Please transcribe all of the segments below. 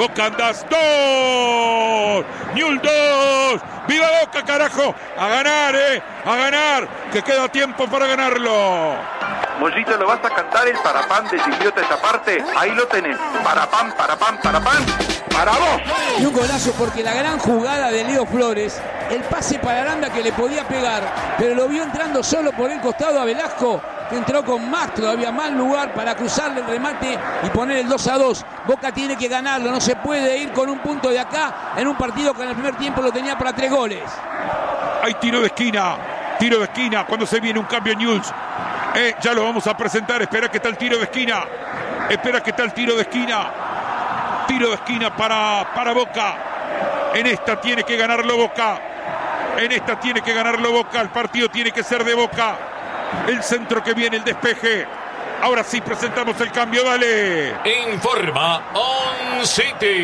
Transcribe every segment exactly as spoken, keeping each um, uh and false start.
Boca andas dos. Newell's dos. ¡Viva Boca, carajo! A ganar, ¿eh? A ganar. Que queda tiempo para ganarlo. Mollito, ¿lo vas a cantar el parapán de Chiviota esa parte? Ahí lo tenés. Parapán, parapán, parapán. Para vos. Y un golazo porque la gran jugada de Leo Flores, el pase para Aranda que le podía pegar, pero lo vio entrando solo por el costado a Velasco, que entró con más, todavía más lugar para cruzarle el remate y poner el dos a dos. Boca tiene que ganarlo, no se puede ir con un punto de acá en un partido que en el primer tiempo lo tenía para tres goles. Hay tiro de esquina, tiro de esquina, cuando se viene un cambio en Newell's. Eh, ya lo vamos a presentar, espera que está el tiro de esquina, espera que está el tiro de esquina. Tiro de esquina para, para Boca. En esta tiene que ganarlo Boca. En esta tiene que ganarlo Boca. El partido tiene que ser de Boca. El centro que viene, el despeje. Ahora sí presentamos el cambio, dale. Informa On City.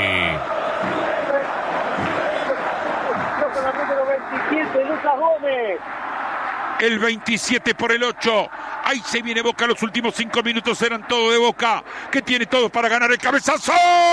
número veintisiete, Lucas Gómez. El veintisiete por el ocho. Ahí se viene Boca. Los últimos cinco minutos eran todo de Boca, que tiene todo para ganar el cabezazo.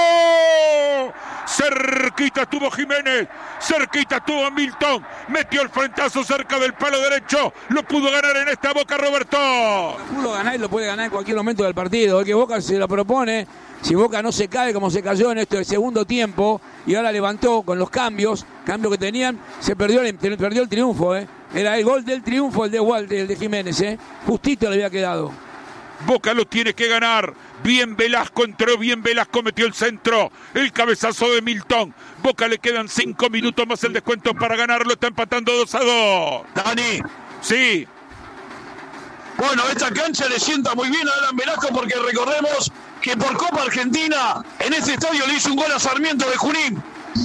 Cerquita estuvo Jiménez. Cerquita estuvo Milton. Metió el frentazo cerca del palo derecho. Lo pudo ganar en esta Boca, Roberto. Lo pudo ganar y lo puede ganar en cualquier momento del partido. El que Boca se lo propone. Si Boca no se cae como se cayó en este segundo tiempo y ahora levantó con los cambios, cambios que tenían, se perdió el, perdió el triunfo, ¿eh? Era el gol del triunfo el de Walter, el de Jiménez, ¿eh? Justito le había quedado. Boca lo tiene que ganar. Bien Velasco, entró bien Velasco, metió el centro. El cabezazo de Milton. Boca le quedan cinco minutos más el descuento para ganarlo. Está empatando dos a dos. Dani. Sí. Bueno, esta cancha le sienta muy bien a Alan Velasco porque recordemos que por Copa Argentina en este estadio le hizo un gol a Sarmiento de Junín.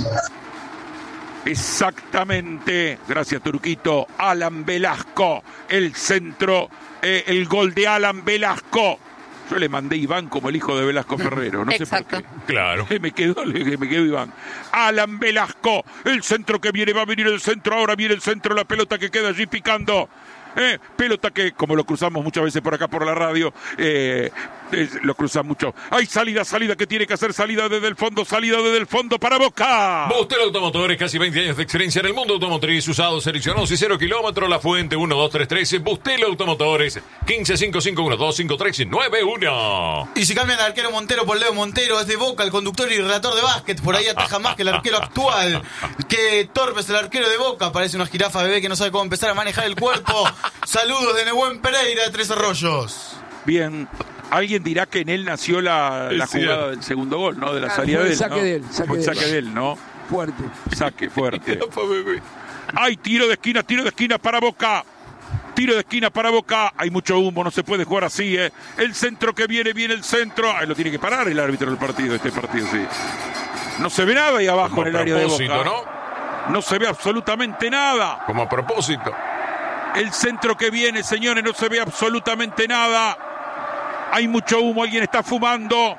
Exactamente, gracias Turquito. Alan Velasco, el centro, eh, el gol de Alan Velasco. Yo le mandé Iván como el hijo de Velasco Ferrero, no Exacto. sé por qué. Claro. Me quedó, me quedó Iván. Alan Velasco, el centro que viene, va a venir el centro, ahora viene el centro, la pelota que queda allí picando. Eh, pelota que, como lo cruzamos muchas veces por acá por la radio, eh, eh, lo cruzan mucho. Hay salida, salida que tiene que hacer, salida desde el fondo, salida desde el fondo para Boca. Bustel Automotores, casi veinte años de experiencia en el mundo automotriz, usados, seleccionados y cero kilómetros. La Fuente uno dos tres tres, Bustel Automotores, quince cinco cinco uno dos cinco tres nueve uno. Y si cambian al arquero Montero por Leo Montero, es de Boca, el conductor y relator de básquet. Por ahí ataja más que el arquero actual. Qué torpe es el arquero de Boca, parece una jirafa bebé que no sabe cómo empezar a manejar el cuerpo. Saludos de Nehuen Pereira de Tres Arroyos. Bien, alguien dirá que en él nació la, la jugada del segundo gol, ¿no? De la Claro, salida fue de el él, saque ¿no? de él, saque Fue el de él. saque de él, ¿no? Fuerte. Saque fuerte. Hay tiro de esquina, tiro de esquina para Boca. Tiro de esquina para Boca. Hay mucho humo, no se puede jugar así, ¿eh? El centro que viene, viene el centro. Ahí lo tiene que parar el árbitro del partido, este partido, sí. No se ve nada ahí abajo Como en el área de Boca. ¿no? No se ve absolutamente nada. Como a propósito. El centro que viene, señores, no se ve absolutamente nada. Hay mucho humo, alguien está fumando.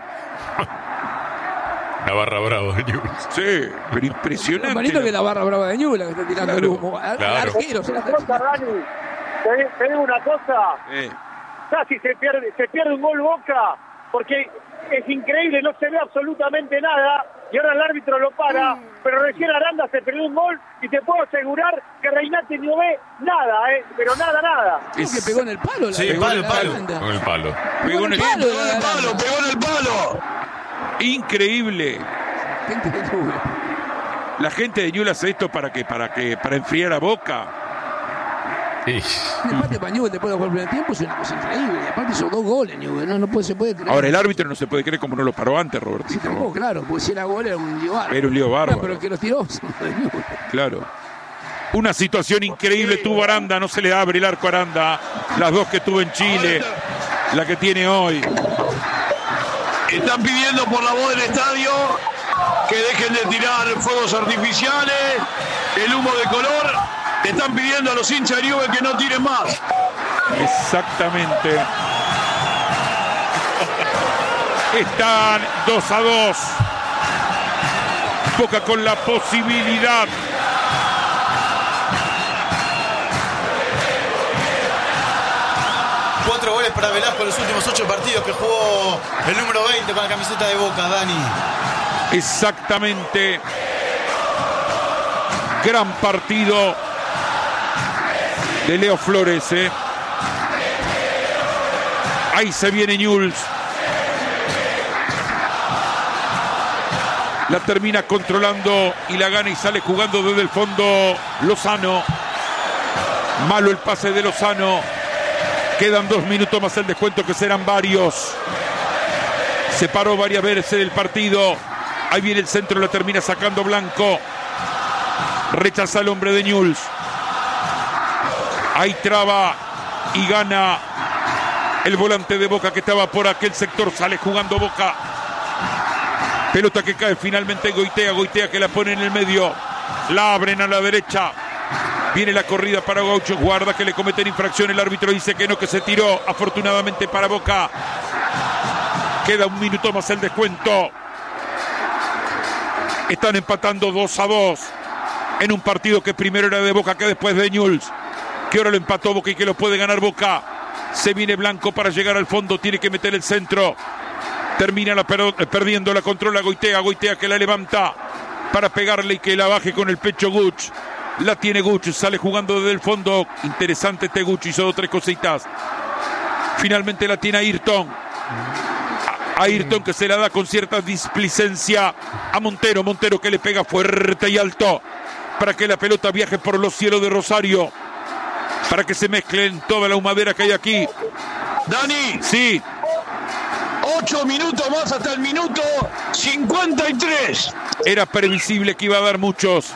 La barra brava de Newell's. Sí, pero impresionante. Manito que la barra brava de Ñubla que está tirando Claro, el humo. Al, claro. al arquero se la Una está cosa, Dani, te, te digo una cosa, Eh, casi se pierde, se pierde un gol Boca, porque es increíble, no se ve absolutamente nada, y ahora el árbitro lo para, pero recién Aranda se perdió un gol, y te puedo asegurar que Reinate no ve nada, eh, pero nada, nada. Creo que pegó en el palo. La Sí, pegó palo, en la palo. Aranda. Con el palo. pegó en el palo. Pegó en el palo, pegó en el palo. Increíble. Gente de Ñubla. La gente de Ñubla hace esto para que, para que, para enfriar a Boca. Y- Un empate para Ñubla después del primer tiempo es una cosa increíble. Y aparte son dos goles, Ñubla. No, no puede, se puede creer. Ahora el árbitro no se puede creer como no lo paró antes, Sí, Robertito. tampoco, claro, porque si era gol era un lío bárbaro. Era un lío bárbaro. No, pero el que los tiró son de Ñubla. Claro. Una situación increíble tuvo Aranda, no se le abre el arco a Aranda. Las dos que tuvo en Chile, la que tiene hoy. Están pidiendo por la voz del estadio que dejen de tirar fuegos artificiales, el humo de color. Están pidiendo a los hinchas de Newell's que no tiren más. Exactamente. Están dos a dos. Boca con la posibilidad. Cuatro goles para Velasco en los últimos ocho partidos que jugó el número veinte con la camiseta de Boca, Dani. Exactamente. Gran partido de Leo Flores, ¿eh? Ahí se viene Newell's. La termina controlando y la gana y sale jugando desde el fondo Lozano. Malo el pase de Lozano. Quedan dos minutos más el descuento, que serán varios. Se paró varias veces el partido. Ahí viene el centro, la termina sacando Blanco. Rechaza el hombre de Newell's. Ahí traba y gana el volante de Boca, que estaba por aquel sector. Sale jugando Boca. Pelota que cae finalmente Goitea. Goitea que la pone en el medio. La abren a la derecha. Viene la corrida para Gaucho. Guarda que le cometen infracción. El árbitro dice que no, que se tiró. Afortunadamente para Boca. Queda un minuto más el descuento. Están empatando dos a dos. En un partido que primero era de Boca, que después de Newell's. Que ahora lo empató Boca y que lo puede ganar Boca. Se viene Blanco para llegar al fondo. Tiene que meter el centro. Termina la per- perdiendo, la controla Goitea. Goitea que la levanta para pegarle y que la baje con el pecho Guch. La tiene Guch, sale jugando desde el fondo. Interesante este Guch, hizo dos tres cositas. Finalmente la tiene Ayrton. A Ayrton que se la da con cierta displicencia a Montero. Montero que le pega fuerte y alto para que la pelota viaje por los cielos de Rosario. Para que se mezclen toda la humadera que hay aquí. Dani. Sí. Ocho minutos más hasta el minuto cincuenta y tres. Era previsible que iba a dar muchos.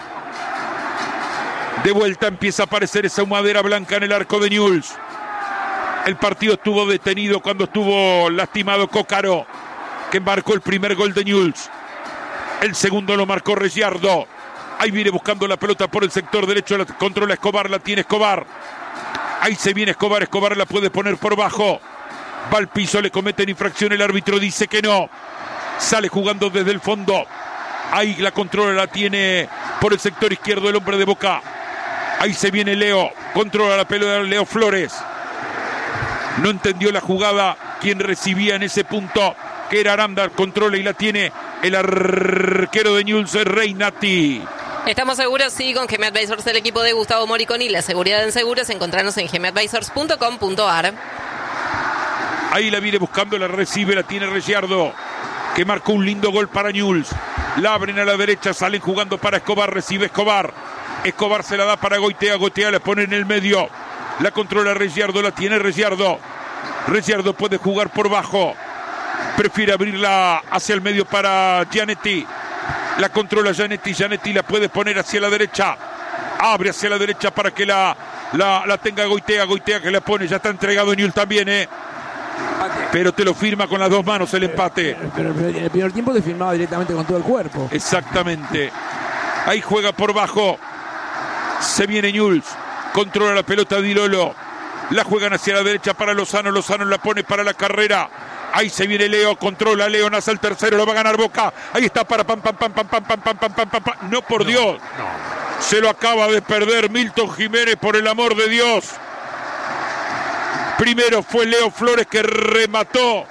De vuelta empieza a aparecer esa humadera blanca en el arco de Newell's. El partido estuvo detenido cuando estuvo lastimado Cócaro, que marcó el primer gol de Newell's. El segundo lo marcó Reggiardo. Ahí viene buscando la pelota por el sector derecho. La controla Escobar, la tiene Escobar. Ahí se viene Escobar. Escobar la puede poner por bajo. Va al piso, le cometen infracción. El árbitro dice que no. Sale jugando desde el fondo. Ahí la controla, la tiene por el sector izquierdo el hombre de Boca. Ahí se viene Leo. Controla la pelota de Leo Flores. No entendió la jugada quien recibía en ese punto, que era Aranda. Controla y la tiene el arquero de Newell's, Reinati. Estamos seguros, sí, con G M Advisors, el equipo de Gustavo Moriconi. La seguridad en seguros. Encontrarnos en g m advisors punto com punto a r. Ahí la viene buscando, la recibe, la tiene Reggiardo, que marcó un lindo gol para Newell's. La abren a la derecha, salen jugando para Escobar, recibe Escobar. Escobar se la da para Goitea, Goitea la pone en el medio. La controla Reggiardo, la tiene Reggiardo. Reggiardo puede jugar por bajo. Prefiere abrirla hacia el medio para Gianetti. La controla Gianetti, Gianetti la puede poner hacia la derecha. Abre hacia la derecha para que la, la, la tenga Goitea, Goitea que la pone, ya está entregado Newell's también, ¿eh? Pero te lo firma con las dos manos el empate. Pero en el primer tiempo te firmaba directamente con todo el cuerpo. Exactamente. Ahí juega por bajo. Se viene Newell's. Controla la pelota Di Lolo. La juegan hacia la derecha para Lozano. Lozano la pone para la carrera. Ahí se viene Leo. Controla Leo. Nace el tercero. Lo va a ganar Boca. Ahí está para pam pam pam pam pam pam pam pam pam pam pam. No, por Dios. No. Se lo acaba de perder Milton Jiménez, por el amor de Dios. Primero fue Leo Flores que remató.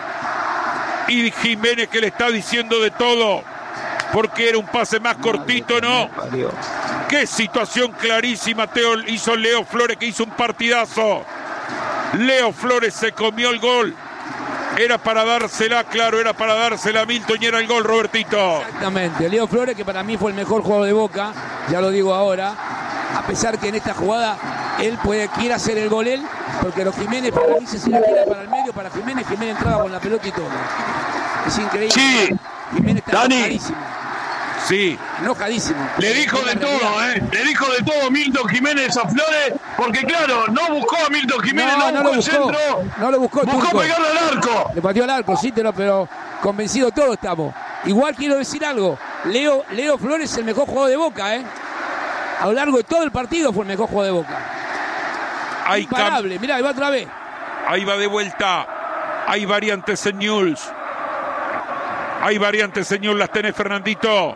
Y Jiménez que le está diciendo de todo. Porque era un pase más cortito, ¿no? Qué situación clarísima Teo hizo Leo Flores, que hizo un partidazo. Leo Flores se comió el gol. Era para dársela, claro, era para dársela a Milton y era el gol, Robertito. Exactamente. Leo Flores, que para mí fue el mejor jugador de Boca, ya lo digo ahora. A pesar que en esta jugada él puede, quiere hacer el gol él, porque los Jiménez para mí se la tira para el medio, para Jiménez, Jiménez entraba con la pelota y todo. Es increíble. Sí, Jiménez está Dani. enojadísimo. Sí. Enojadísimo. Le dijo de todo, ¿eh? Le dijo de todo Milton Jiménez a Flores, porque claro, no buscó a Milton Jiménez, no, No, buscó no lo el buscó. centro. No lo buscó, Buscó Turco. pegarle al arco. Le pateó al arco, sí, pero, pero convencido todos estamos. Igual quiero decir algo. Leo, Leo Flores es el mejor jugador de Boca, ¿eh? A lo largo de todo el partido fue el mejor jugador de Boca. Hay Imparable. Mirá, ahí va otra vez. Ahí va de vuelta. Hay variantes en Newell's. Hay variantes en Newell's. Las tenés, Fernandito.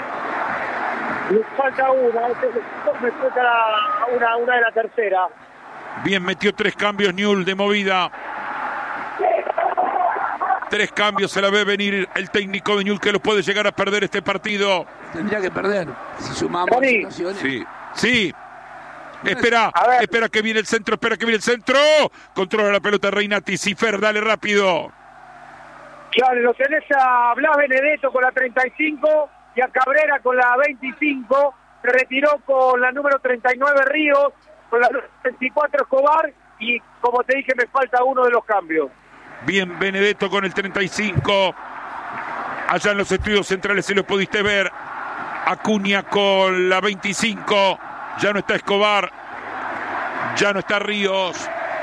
Le falta una, me falta una, una de la tercera. Bien, metió tres cambios Newell's de movida. Tres cambios se la ve venir el técnico de Newell's, que lo puede llegar a perder este partido. Tendría que perder. Si sumamos Dani. situaciones. Sí, sí. Espera, A ver. espera que viene el centro, espera que viene el centro. Controla la pelota Reinati. Cifer, dale rápido. Claro, lo tenés a Blas Benedetto con la treinta y cinco y a Cabrera con la veinticinco. Se retiró con la número treinta y nueve Ríos, con la veinticuatro Escobar y, como te dije, me falta uno de los cambios. Bien, Benedetto con el treinta y cinco. Allá en los estudios centrales se lo pudiste ver. Acuña con la veinticinco. Ya no está Escobar. Ya no está Ríos.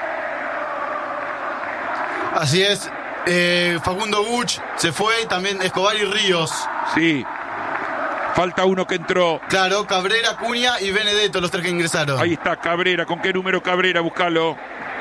Así es. Eh, Facundo Buch se fue, también Escobar y Ríos. Sí. Falta uno que entró. Claro, Cabrera, Cunha y Benedetto, los tres que ingresaron. Ahí está Cabrera. ¿Con qué número Cabrera? Búscalo.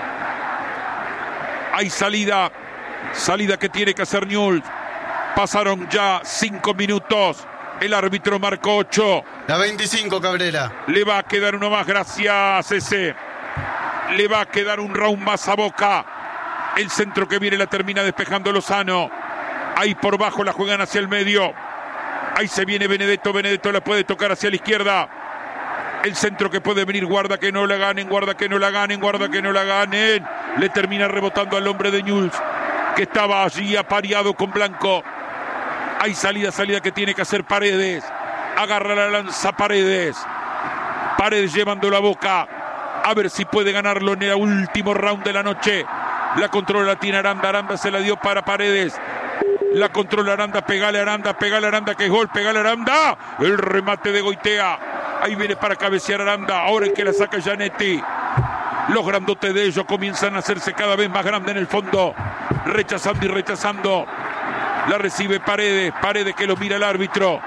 Hay salida. Salida que tiene que hacer Newell's. Pasaron ya cinco minutos. El árbitro marcó ocho. La veinticinco, Cabrera. Le va a quedar uno más. Gracias, ese. Le va a quedar un round más a Boca. El centro que viene la termina despejando Lozano. Ahí por bajo la juegan hacia el medio. Ahí se viene Benedetto. Benedetto la puede tocar hacia la izquierda. El centro que puede venir. Guarda que no la ganen. Guarda que no la ganen. Guarda que no la ganen. Le termina rebotando al hombre de Newell's, que estaba allí apareado con Blanco. Hay salida, salida que tiene que hacer Paredes. Agarra la lanza Paredes. Paredes llevando la Boca. A ver si puede ganarlo en el último round de la noche. La controla, la tiene Aranda. Aranda se la dio para Paredes. La controla Aranda. Pegale Aranda, pegale Aranda, que es gol. Pegale Aranda. El remate de Goitea. Ahí viene para cabecear Aranda. Ahora el que la saca Gianetti. Los grandotes de ellos comienzan a hacerse cada vez más grandes en el fondo. Rechazando y rechazando. La recibe Paredes. Paredes que lo mira el árbitro.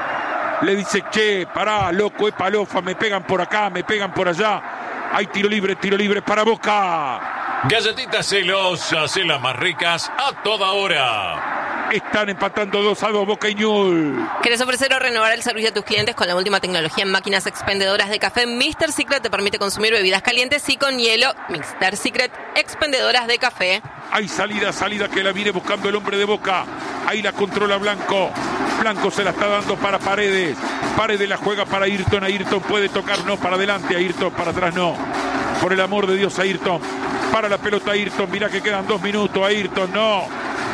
Le dice, che, pará, loco, es palofa. Me pegan por acá, me pegan por allá. Hay tiro libre, tiro libre para Boca. Galletitas celosas en las más ricas a toda hora. Están empatando dos a dos Boca y Newell's. ¿Querés ofrecer o renovar el servicio a tus clientes con la última tecnología en máquinas expendedoras de café? mister Secret te permite consumir bebidas calientes y con hielo. mister Secret, expendedoras de café. Hay salida, salida que la viene buscando el hombre de Boca. Ahí la controla Blanco. Blanco se la está dando para Paredes. Paredes la juega para Ayrton. Ayrton puede tocar, no, para adelante. Ayrton, para atrás no. Por el amor de Dios, Ayrton. Para la pelota Ayrton. Mirá que quedan dos minutos. Ayrton, no.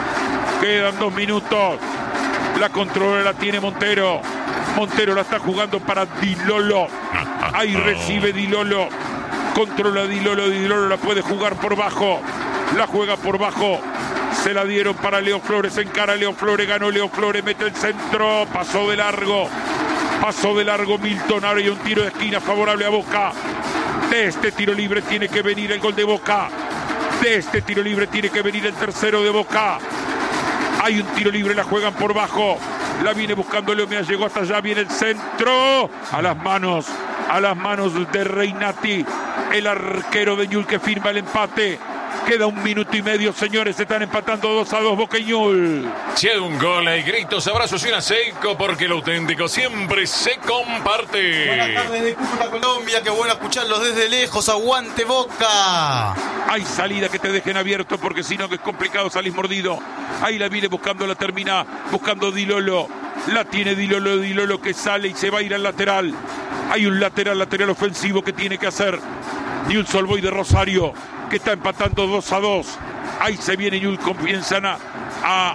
Quedan dos minutos. La controla, la tiene Montero. Montero la está jugando para Di Lolo. Ahí recibe Di Lolo. Controla Di Lolo. Di Lolo la puede jugar por bajo. La juega por bajo. Se la dieron para Leo Flores. Encara Leo Flores. Ganó Leo Flores. Mete el centro. Pasó de largo. Pasó de largo Milton. Ahora hay un tiro de esquina favorable a Boca. De este tiro libre tiene que venir el gol de Boca. De este tiro libre tiene que venir el tercero de Boca. Hay un tiro libre. La juegan por bajo. La viene buscando Leo. Mira, llegó hasta allá. Viene el centro. A las manos. A las manos de Reinati. El arquero de Newell's que firma el empate. Queda un minuto y medio, señores. Se están empatando dos a dos Boca y Newell's. Si hay un gol, hay gritos, abrazos y un seco, porque lo auténtico siempre se comparte. Buenas tardes de Cúcuta, Colombia. Qué bueno escucharlos desde lejos. Aguante Boca. Hay salida que te dejen abierto, porque si no que es complicado, salís mordido. Ahí la viene buscando, la termina buscando Di Lolo. La tiene Di Lolo, Di Lolo que sale y se va a ir al lateral. Hay un lateral, lateral ofensivo que tiene que hacer Newell's Old Boys de Rosario, que está empatando dos a dos. Ahí se viene Newell's, comienzan a, a,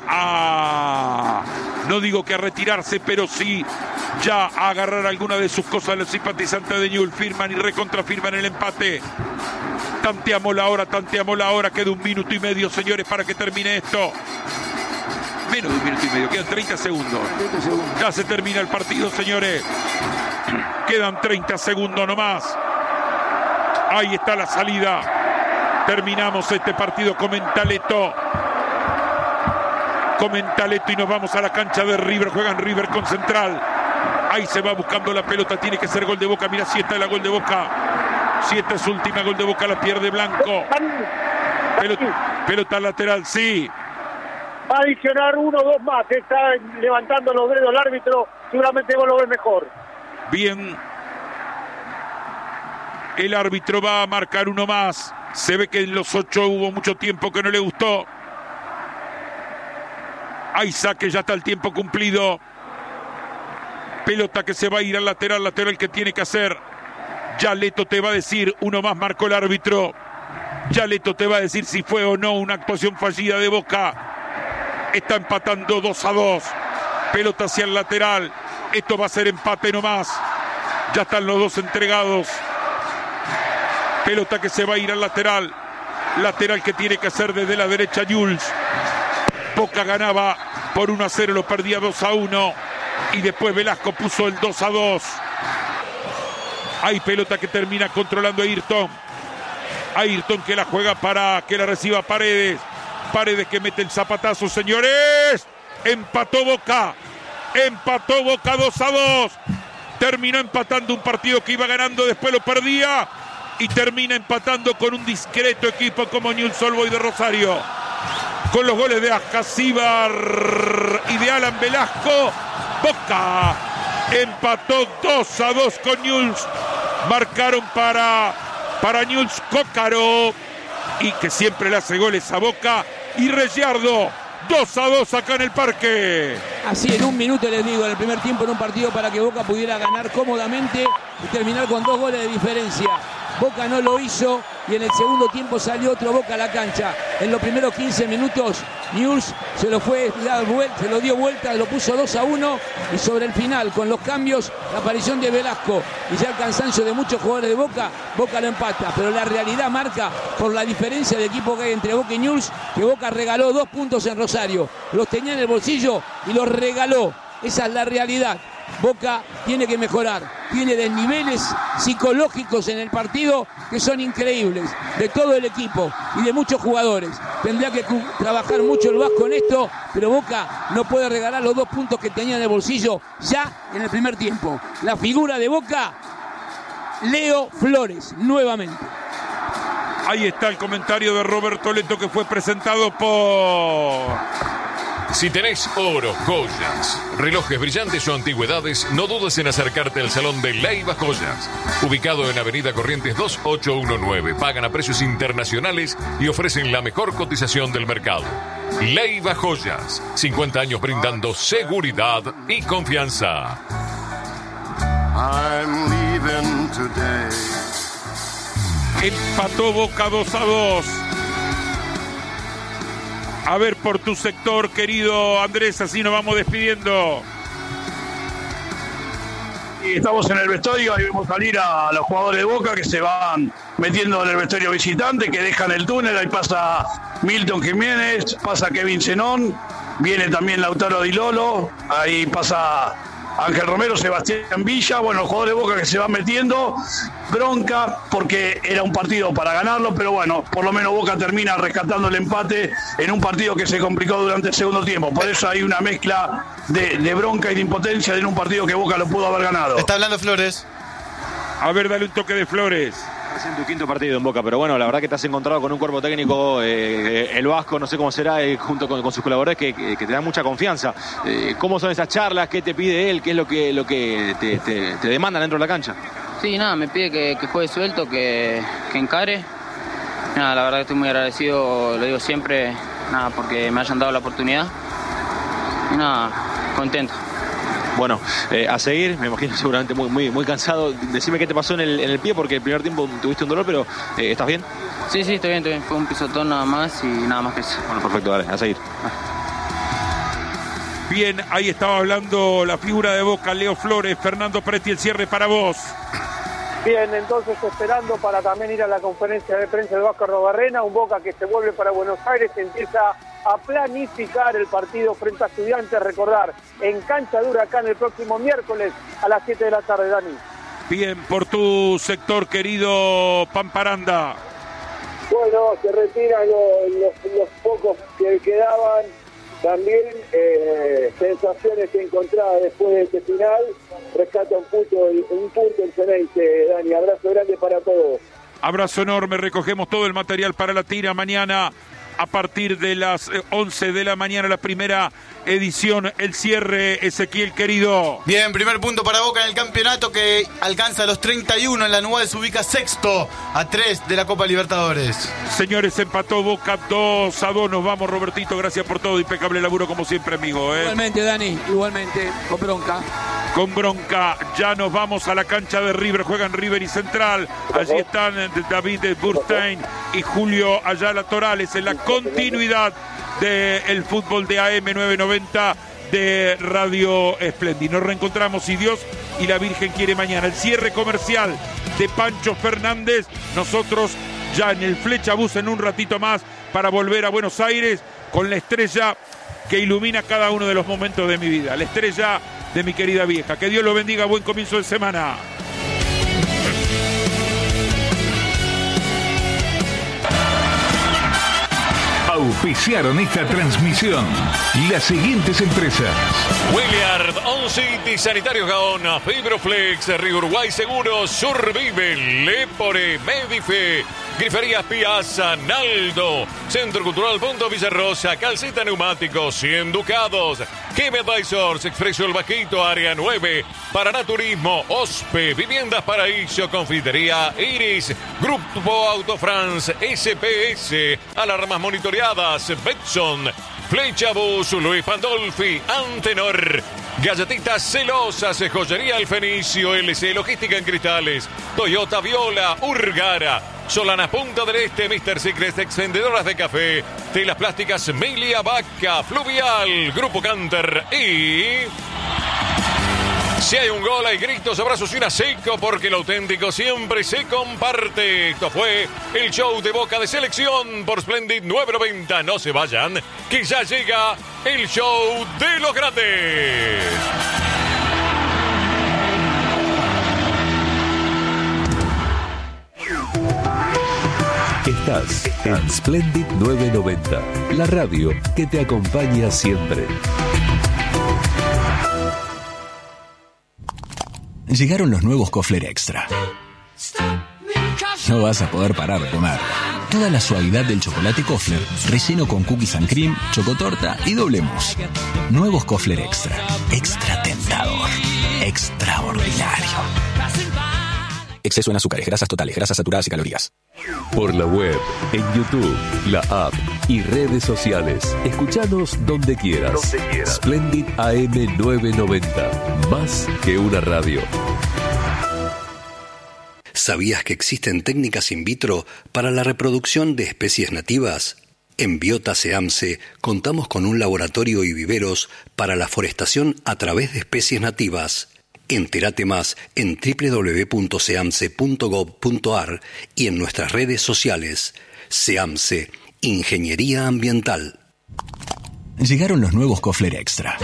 a, no digo que a retirarse, pero sí ya a agarrar alguna de sus cosas los simpatizantes de Newell's. Firman y recontrafirman el empate. Tanteamos la hora, tanteamos la hora. Queda un minuto y medio, señores, para que termine esto. Menos de un minuto y medio, quedan treinta segundos. Ya se termina el partido, señores. Quedan treinta segundos nomás. Ahí está la salida. Terminamos este partido con Mentaleto. Con Mentaleto y nos vamos a la cancha de River. Juegan River con Central. Ahí se va buscando la pelota. Tiene que ser gol de Boca. Mira si esta es la gol de Boca. Si esta es su última gol de Boca, la pierde Blanco. Pelota, pelota lateral, sí. Va a adicionar uno o dos más. Está levantando los dedos el árbitro. Seguramente vos lo ves mejor. Bien. El árbitro va a marcar uno más. Se ve que en los ocho hubo mucho tiempo que no le gustó. Hay saque, ya está el tiempo cumplido. Pelota que se va a ir al lateral, lateral que tiene que hacer. Ya Leto te va a decir, uno más marcó el árbitro. Ya Leto te va a decir si fue o no una actuación fallida de Boca. Está empatando dos a dos. Pelota hacia el lateral. Esto va a ser empate nomás. Ya están los dos entregados. Pelota que se va a ir al lateral. Lateral que tiene que hacer desde la derecha Jules. Boca ganaba por uno a cero, lo perdía dos a uno. Y después Velasco puso el dos a dos. Hay pelota que termina controlando a Ayrton. Ayrton que la juega para que la reciba Paredes. Paredes que mete el zapatazo, señores. Empató Boca. Empató Boca dos a dos. Terminó empatando un partido que iba ganando, después lo perdía. Y termina empatando con un discreto equipo como Newell's Old Boys de Rosario. Con los goles de Ascasíbar y de Alan Velasco, Boca empató dos a dos con Newell's. Marcaron para, para Newell's Cócaro, y que siempre le hace goles a Boca, y Reyardo. dos a dos acá en el parque. Así en un minuto les digo, en el primer tiempo en un partido para que Boca pudiera ganar cómodamente y terminar con dos goles de diferencia. Boca no lo hizo y en el segundo tiempo salió otro Boca a la cancha. En los primeros quince minutos Newell's se lo fue, se lo dio vuelta, lo puso dos a uno, y sobre el final, con los cambios, la aparición de Velasco y ya el cansancio de muchos jugadores de Boca, Boca lo empata. Pero la realidad marca, por la diferencia de equipo que hay entre Boca y Newell's, que Boca regaló dos puntos en Rosario. Los tenía en el bolsillo y los regaló. Esa es la realidad. Boca tiene que mejorar, tiene desniveles psicológicos en el partido que son increíbles, de todo el equipo y de muchos jugadores. Tendrá que trabajar mucho el Vasco en esto, pero Boca no puede regalar los dos puntos que tenía en el bolsillo ya en el primer tiempo. La figura de Boca, Leo Flores, nuevamente. Ahí está el comentario de Roberto Leto, que fue presentado por... Si tenés oro, joyas, relojes brillantes o antigüedades, no dudes en acercarte al Salón de Leiva Joyas. Ubicado en Avenida Corrientes dos ocho uno nueve. Pagan a precios internacionales y ofrecen la mejor cotización del mercado. Leiva Joyas. cincuenta años brindando seguridad y confianza. I'm leaving today. Empató Boca dos a dos. A ver por tu sector, querido Andrés, así nos vamos despidiendo. Y estamos en el vestuario, ahí vemos salir a los jugadores de Boca que se van metiendo en el vestuario visitante, que dejan el túnel. Ahí pasa Milton Jiménez, pasa Kevin Zenón, viene también Lautaro Di Lolo, ahí pasa Ángel Romero, Sebastián Villa. Bueno, los jugadores de Boca que se van metiendo. Bronca porque era un partido para ganarlo, pero bueno, por lo menos Boca termina rescatando el empate en un partido que se complicó durante el segundo tiempo. Por eso hay una mezcla de, de bronca y de impotencia en un partido que Boca lo pudo haber ganado. Está hablando Flores. A ver, dale un toque de Flores. Es en tu quinto partido en Boca, pero bueno, la verdad que te has encontrado con un cuerpo técnico, eh, el Vasco, no sé cómo será, eh, junto con, con sus colaboradores, que, que, que te dan mucha confianza. Eh, ¿Cómo son esas charlas? ¿Qué te pide él? ¿Qué es lo que, lo que te, te, te demandan dentro de la cancha? Sí, nada, me pide que, que juegue suelto, que, que encare. Nada, la verdad que estoy muy agradecido, lo digo siempre, nada, porque me hayan dado la oportunidad. Y nada, contento. Bueno, eh, a seguir, me imagino seguramente muy muy muy cansado. Decime qué te pasó en el, en el pie, porque el primer tiempo tuviste un dolor, pero eh, ¿estás bien? Sí, sí, estoy bien, estoy bien. Fue un pisotón nada más y nada más que eso. Bueno, perfecto, dale, a seguir. Bien, ahí estaba hablando la figura de Boca, Leo Flores. Fernando Presti, el cierre para vos. Bien, entonces esperando para también ir a la conferencia de prensa del Vasco Arrobarrena, un Boca que se vuelve para Buenos Aires, empieza a planificar el partido frente a Estudiantes. Recordar, en cancha de Huracán el próximo miércoles a las siete de la tarde, Dani. Bien, por tu sector, querido Pamparanda. Bueno, se retiran los, los, los pocos que quedaban. También eh, sensaciones encontradas después de este final. Rescata un punto, un punto el Ceneice, Dani. Abrazo grande para todos. Abrazo enorme, recogemos todo el material para la tira mañana a partir de las once de la mañana, la primera edición, el cierre, Ezequiel querido. Bien, primer punto para Boca en el campeonato, que alcanza los treinta y uno en la anual, se ubica sexto a tres de la Copa Libertadores. Señores, empató Boca dos a dos, nos vamos, Robertito, gracias por todo, impecable laburo como siempre, amigo. ¿eh? Igualmente, Dani, igualmente, con bronca. Con bronca, ya nos vamos a la cancha de River, juegan River y Central, allí están David Burstein y Julio Ayala Torales en la continuidad del fútbol de A M novecientos noventa de Radio Splendid. Nos reencontramos, si Dios y la Virgen quiere, mañana. El cierre comercial de Pancho Fernández, nosotros ya en el Flechabús en un ratito más para volver a Buenos Aires con la estrella que ilumina cada uno de los momentos de mi vida, la estrella de mi querida vieja. Que Dios lo bendiga, buen comienzo de semana. Auspiciaron esta transmisión las siguientes empresas: Williard, On City, Sanitarios Gaona, Fibroflex, Río Uruguay Seguros, Survive, Lepore, Medife, Griferías Piazza, Naldo, Centro Cultural Punto Villarrosa, Calceta Neumáticos, cien Ducados, Game Advisors, Expreso El Vaquito, Área nueve, Paraná Turismo, Ospe, Viviendas Paraíso, Confitería Iris, Grupo Auto France, S P S, Alarmas Monitoreadas, Betson, Flechabús, Luis Pandolfi, Antenor, Galletitas Celosas, Joyería El Fenicio, L C Logística en Cristales, Toyota Viola, Urgara, Solana Punta del Este, mister Secret, Expendedoras de Café, Telas Plásticas Milia Vaca, Fluvial, Grupo Canter y... Si hay un gol, hay gritos, abrazos y una seco, porque lo auténtico siempre se comparte. Esto fue el show de Boca de Selección por Splendid novecientos noventa. No se vayan, que ya llega el show de los grandes. Estás en Splendid novecientos noventa, la radio que te acompaña siempre. Llegaron los nuevos Kofler Extra. No vas a poder parar de comer. Toda la suavidad del chocolate Kofler, relleno con cookies and cream, chocotorta y doble mousse. Nuevos Kofler Extra. Extra tentador. Extraordinario. Exceso en azúcares, grasas totales, grasas saturadas y calorías. Por la web, en YouTube, la app y redes sociales. Escuchanos donde quieras. Donde quieras. Splendid A M novecientos noventa. Más que una radio. ¿Sabías que existen técnicas in vitro para la reproducción de especies nativas? En Biota SEAMSE contamos con un laboratorio y viveros para la forestación a través de especies nativas. Entérate más en doble u doble u doble u punto seamse punto gov punto a r y en nuestras redes sociales. SEAMSE, Ingeniería Ambiental. Llegaron los nuevos Kofler Extra.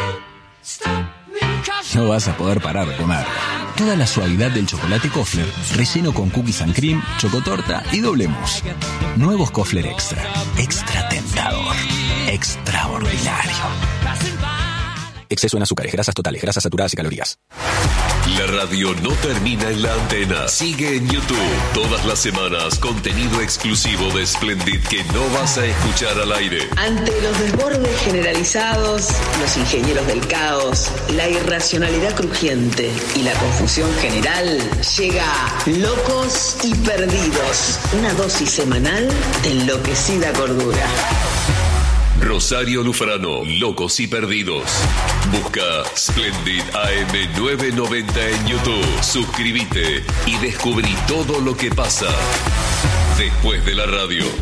No vas a poder parar de comer. Toda la suavidad del chocolate Kofler, relleno con cookies and cream, chocotorta y doble mousse. Nuevos Kofler Extra. Extra tentador. Extraordinario. Exceso en azúcares, grasas totales, grasas saturadas y calorías. La radio no termina en la antena. Sigue en YouTube todas las semanas contenido exclusivo de Splendid que no vas a escuchar al aire. Ante los desbordes generalizados, los ingenieros del caos, la irracionalidad crujiente y la confusión general, llega Locos y Perdidos, una dosis semanal de enloquecida cordura. Rosario Lufrano, Locos y Perdidos. Busca Splendid A M novecientos noventa en YouTube. Suscríbete y descubrí todo lo que pasa después de la radio.